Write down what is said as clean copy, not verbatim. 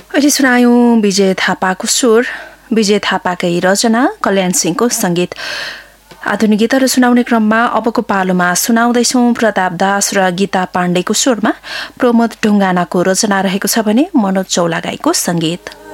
अहिले सुनायौं विजय थापाको स्वर, विजय थापाकै रचना, कल्याण सिंहको संगीत। आधुनिक गीतहरू सुनाउने क्रममा अबको पालोमा सुनाउँदैछौं प्रताप दास र गीता पाण्डेको स्वरमा प्रमोद ढुङ्गानाको रचना रहेको छ भने मनोज चौलागाईको संगीत।